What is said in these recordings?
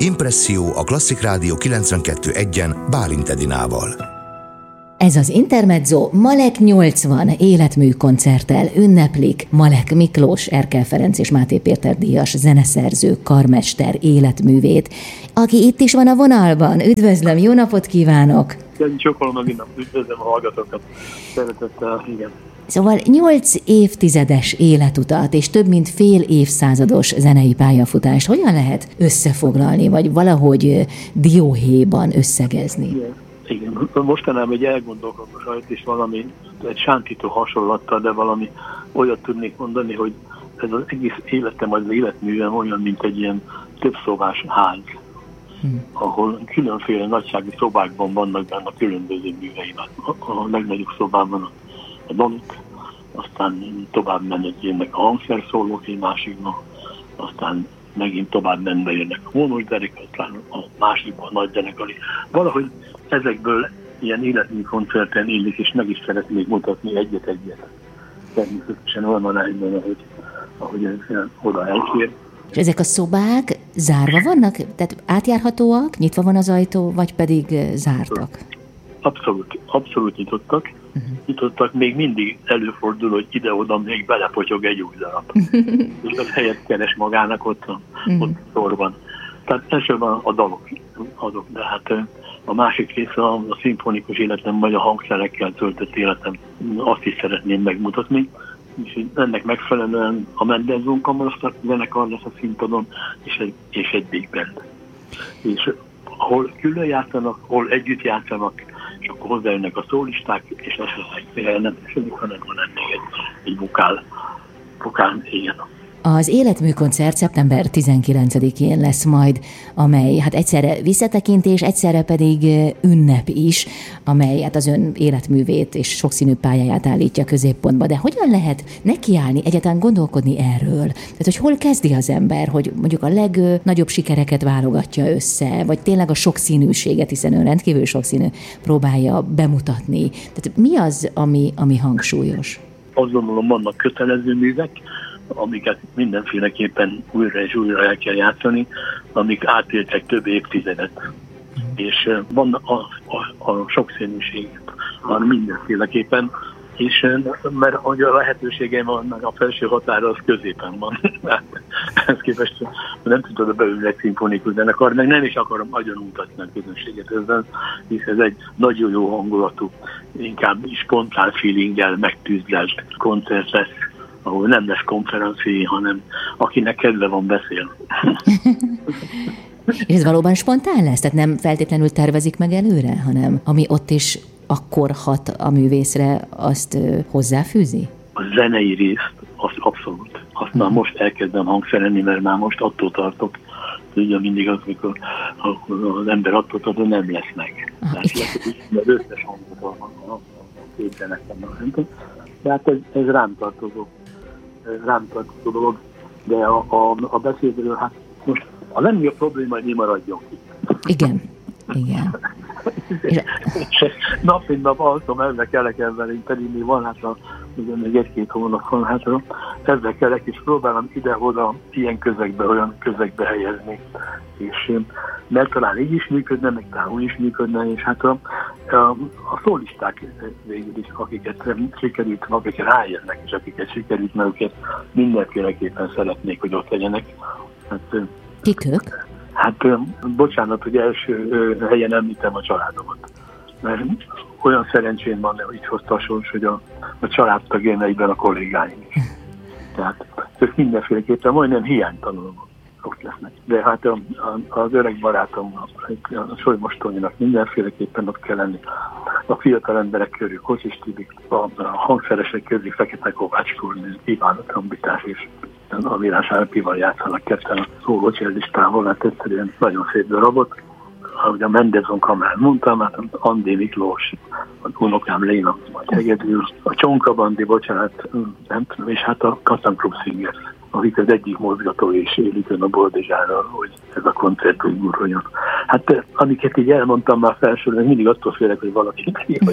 Impresszió a Klasszik Rádió 92.1-en Bálint Edinával. Ez az Intermezzo Malek 80 életmű koncerttel ünneplik Malek Miklós, Erkel Ferenc és Máté Péter díjas zeneszerző, karmester életművét, aki itt is van a vonalban. Üdvözlöm, jó napot kívánok! Csókolom a üdvözlöm a hallgatókat. Szeretettel, igen. Szóval 8 évtizedes életutat és több mint fél évszázados zenei pályafutást hogyan lehet összefoglalni, vagy valahogy dióhéjban összegezni? Igen. Mostanában egy elgondolkodom rajta, és valami, egy sántító hasonlattal, de valami olyat tudnék mondani, hogy ez az egész életem, az életművem olyan, mint egy ilyen többszobás ház, ahol különféle nagysági szobákban vannak benne a különböző műveim. A legnagyobb szobában a dalok, aztán tovább mennek jönnek a hangszerszólók egy másikban, aztán megint tovább menve jönnek a mónosderek, aztán a másikban a nagy zenekari. Valahogy ezekből ilyen életmű koncerten illik, és meg is szeretnék mutatni egyet-egyet. Természetesen olyan arányban, ahogy ez oda elkér. És ezek a szobák zárva vannak? Tehát átjárhatóak, nyitva van az ajtó, vagy pedig zártak? Abszolút nyitottak. Nyitottak, még mindig előfordul, hogy ide-oda még belepotyog egy új darab. És az helyet keres magának ott sorban. Tehát elsősorban a dalok azok, de hát a másik része a szimfonikus életem, vagy a hangszerekkel töltött életem, azt is szeretném megmutatni. És ennek megfelelően a Mendelssohn Kamara zenekar lesz a színpadon, és egy big band. És ahol külön játszanak, ahol együtt játszanak, és akkor hozzájönnek a szólisták, és esetleg nem esedik, hanem még egy vokál égen. Az életmű koncert szeptember 19-én lesz majd, amely hát egyszerre visszatekintés, egyszerre pedig ünnep is, amely hát az ön életművét és sokszínű pályáját állítja középpontba. De hogyan lehet nekiállni, egyáltalán gondolkodni erről? Tehát, hogy hol kezdi az ember, hogy mondjuk a legnagyobb sikereket válogatja össze, vagy tényleg a sokszínűséget, hiszen ön rendkívül sokszínű, próbálja bemutatni. Tehát mi az, ami hangsúlyos? Azt gondolom, vannak kötelező művek, amiket mindenféleképpen újra és újra el kell játszani, amik átéltek több évtizedet. És van a sokszínűség, van mindenféleképpen, és mert a lehetőségem van, a felső határa az középen van. Ezt képest nem tudod beülni egy szimfonikus zenekar, meg nem is akarom nagyon mutatni a közönséget ezzel, hisz ez egy nagyon jó hangulatú, inkább spontán feelinggel megtűzlelt koncert lesz, ahol nem lesz konferencia, hanem akinek kedve van, beszél. És ez valóban spontán lesz? Tehát nem feltétlenül tervezik meg előre, hanem ami ott is akkor hat a művészre, azt hozzáfűzi? A zenei részt, az abszolút. Azt már most elkezdem hangszerelni, mert már most attól tartok. Ugye mindig az, amikor az ember attól tart, hogy nem lesz meg. Tehát összes hangot a képzenek. Tehát ez rám tartozó dolog, de a beszédről, hát most a legnagyobb probléma, hogy mi maradjon ki. Igen. Nap mint nap alszom, ezzel kelek ebben, pedig még van hátra, ugye még 1-2 hónap van hátra, ezzel kelek, és próbálom ide-oda ilyen közegbe, olyan közegbe helyezni. És mert talán így is működne, meg talán úgy is működne, és hát a szólisták végül is, akiket sikerült, akik ráérnek, és akiket sikerült, mert őket mindenféleképpen szeretnék, hogy ott legyenek. Hát, kik ők? Hát bocsánat, hogy első helyen említem a családomat. Mert olyan szerencsém van, hogy így hozta a sors, hogy a családtagjaim egyben a kollégáim is. Tehát ők mindenféleképpen majdnem hiánytalanul ott lesznek. De hát az öreg barátomnak, a Solymos Tonyinak mindenféleképpen ott kell lenni. A fiatal emberek körül Kocsis Tibi, a hangszeresek körül Fekete Kovács Kornél, Iván a trombitás és a Vírás Árpival játszanak ketten a szólócsellistával, hát egyszerűen nagyon szép darabot. Ahogy a Mendelssohn Kamarán mondtam, hát Andi Miklós, az unokám Léna, majd Hegedű, a Csonka Bandi, bocsánat, nem tudom, és hát a Kazan Club Singers, akik az egyik mozgató és élükön a Boldizsára, hogy ez a koncert úgy guruljon. Hát amiket így elmondtam már felsorolni, mindig attól félek, hogy valaki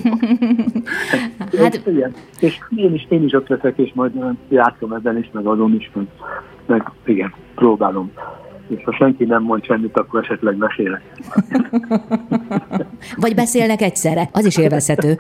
hát, és én is ott leszek, és majd játszom ezen is, meg azon is, meg igen, próbálom És ha senki nem mond semmit, akkor esetleg mesélek. Vagy beszélnek egyszerre, az is élvezhető.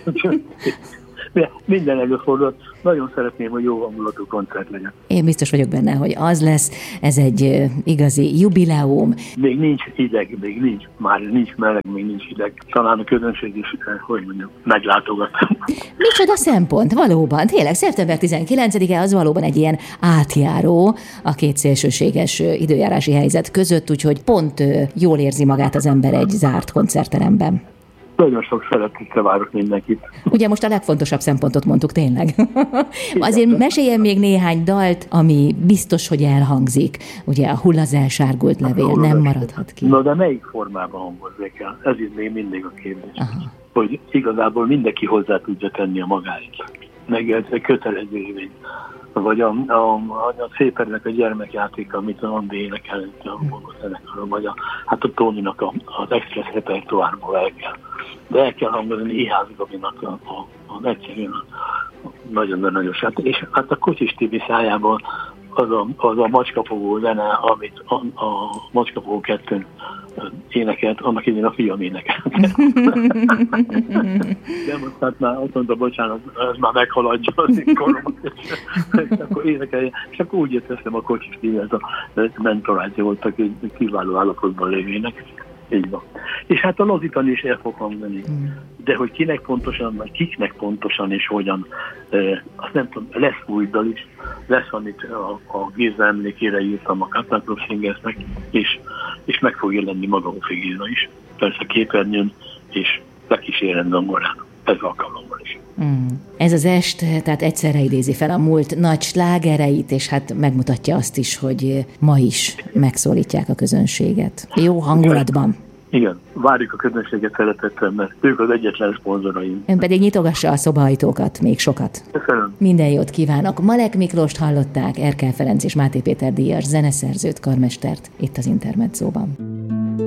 Minden előfordul. Nagyon szeretném, hogy jó hangulatú koncert legyen. Én biztos vagyok benne, hogy az lesz. Ez egy igazi jubileum. Még nincs hideg, már nincs meleg, még nincs hideg. Talán a közönség is, meglátogat. Micsoda szempont, valóban. Tényleg, szeptember 19-e az valóban egy ilyen átjáró a két szélsőséges időjárási helyzet között, úgyhogy pont jól érzi magát az ember egy zárt koncertteremben. Nagyon sok szeretettel várok mindenkit. Ugye most a legfontosabb szempontot mondtuk tényleg. Azért meséljen még néhány dalt, ami biztos, hogy elhangzik. Ugye a Hull az elsárgult levél, nem maradhat ki. Na de melyik formában hangozzék el? Ez itt még mindig a kérdés. Aha. Hogy igazából mindenki hozzá tudja tenni a magáit. Meg ez egy kötelező élmény. Vagy a Szépernek a gyermekjátéka, amit a Andi énekel a zenekarban, vagy a Tóninak az express repertoárból el kell hangozni Ihász Gabinak az egyszerűen nagyon-nagyon sát. És hát a Kocsis Tibi szájában az a Macskafogó zene, amit a Macskafogó 2 énekelt, annak idén a fiam énekelt. De most hát már azt mondta, bocsánat, ez már meghaladja az én koromat, és akkor énekelje. És akkor úgy érteszem a Kocsis Tibi, ez a mentoráció voltak egy kiváló állapotban lévének. Így van. És hát a lazítani is el fog hangzani. De hogy kinek pontosan, vagy kiknek pontosan és hogyan, azt nem tudom, lesz új dal is, lesz, amit a Géza emlékére írtam a Katnáklub Singersnek, és meg fog jelenni maga a Géza is. Persze képernyőn, és lekísérem zongorán. Ez alkalommal is. Ez az est, tehát egyszerre idézi fel a múlt nagy slágereit, és hát megmutatja azt is, hogy ma is megszólítják a közönséget. Jó hangulatban. Igen, várjuk a közönséget szeretettel, mert ők az egyetlen szponzoraim. Ön pedig nyitogassa a szobaajtókat, még sokat. Köszönöm. Minden jót kívánok. Malek Miklóst hallották, Erkel Ferenc és Máté Péter díjas zeneszerzőt, karmestert itt az Intermedzóban.